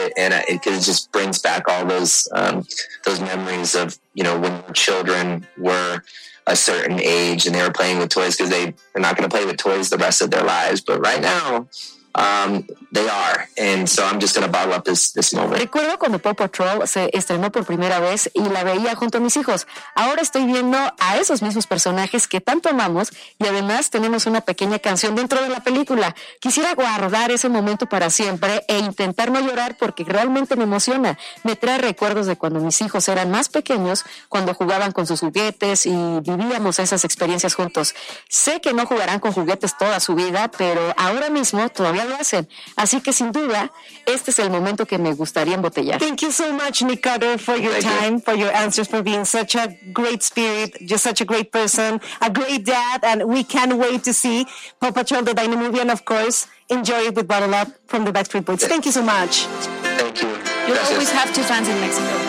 it, and it just brings back all those memories of, you know, when children were a certain age and they were playing with toys, because they're not going to play with toys the rest of their lives, but right now they are, and so I'm just going to bottle up this moment. Recuerdo cuando Paw Patrol se estrenó por primera vez y la veía junto a mis hijos. Ahora estoy viendo a esos mismos personajes que tanto amamos y además tenemos una pequeña canción dentro de la película. Quisiera guardar ese momento para siempre e intentar no llorar porque realmente me emociona. Me trae recuerdos de cuando mis hijos eran más pequeños, cuando jugaban con sus juguetes y vivíamos esas experiencias juntos. Sé que no jugarán con juguetes toda su vida, pero ahora mismo todavía lo hacen. Así que sin duda, este es el momento que me gustaría embotellar. Thank you so much, Nick Carter, for your time, for your answers, for being such a great spirit, just such a great person, a great dad, and we can't wait to see Paw Patrol, the Dino movie, and of course, enjoy it with Bottle Up from the Backstreet Boys. Thank you so much. Thank you. You'll always have two fans in Mexico.